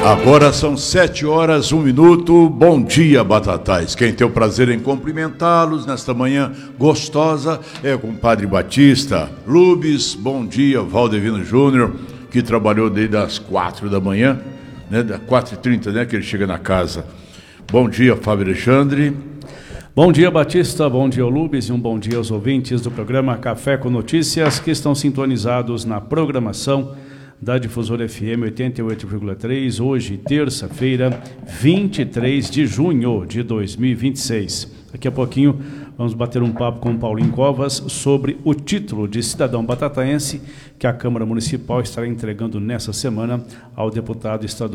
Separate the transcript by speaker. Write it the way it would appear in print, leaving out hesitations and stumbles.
Speaker 1: Agora são 7h01. Bom dia, Batatais. Quem tem o prazer em cumprimentá-los nesta manhã gostosa é o compadre Batista. Lubes, bom dia. Valdevino Júnior, que trabalhou desde as 4 da manhã, né, das 4h30, né, que ele chega na casa. Bom dia, Fábio Alexandre.
Speaker 2: Bom dia, Batista, bom dia, Lubes, e um bom dia aos ouvintes do programa Café com Notícias que estão sintonizados na programação da Difusora FM 88,3, hoje, terça-feira, 23 de junho de 2026. Daqui a pouquinho vamos bater um papo com o Paulinho Covas sobre o título de cidadão batataense que a Câmara Municipal estará entregando nessa semana ao deputado estadual